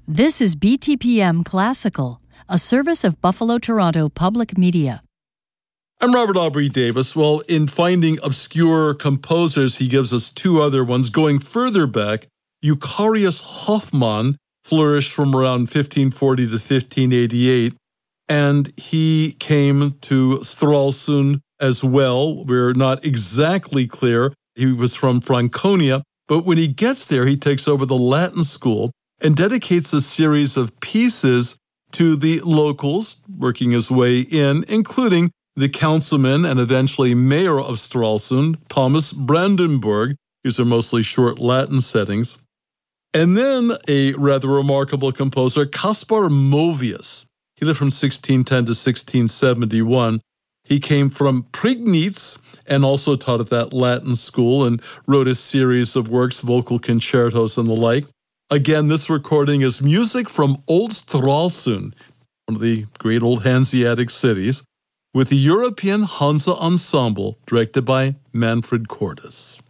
This is BTPM Classical, a service of Buffalo Toronto Public Media. I'm Robert Aubrey Davis. Well, in finding obscure composers, he gives us two other ones. Going further back, Eucharius Hoffmann flourished from around 1540 to 1588, and he came to Stralsund as well. We're not exactly clear. He was from Franconia, but when he gets there, he takes over the Latin school and dedicates a series of pieces to the locals, working his way in, including the councilman and eventually mayor of Stralsund, Thomas Brandenburg. These are mostly short Latin settings. And then a rather remarkable composer, Caspar Movius. He lived from 1610 to 1671. He came from Prignitz and also taught at that Latin school and wrote a series of works, vocal concertos and the like. Again, this recording is music from Old Stralsund, one of the great old Hanseatic cities, with the European Hansa Ensemble, directed by Manfred Cordes.